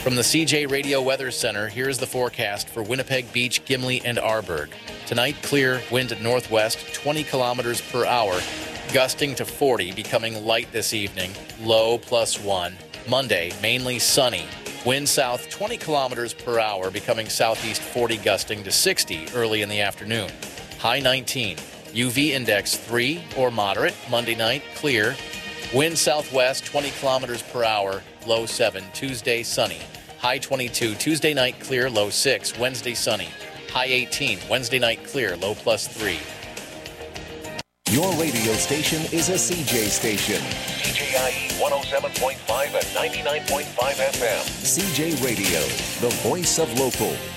From the CJ Radio Weather Center, here's the forecast for Winnipeg Beach, Gimli, and Arborg. Tonight, clear, wind at northwest, 20 kilometers per hour, gusting to 40, becoming light this evening, low +1. Monday, mainly sunny. Wind south 20 kilometers per hour, becoming southeast 40, gusting to 60 early in the afternoon. High 19. UV index 3 or moderate. Monday night, clear. Wind southwest 20 kilometers per hour, low 7. Tuesday, sunny. High 22. Tuesday night, clear, low 6. Wednesday, sunny. High 18. Wednesday night, clear, low +3. Your radio station is a CJ station. CJIE 107.5 and 99.5 FM. CJ Radio, the voice of local.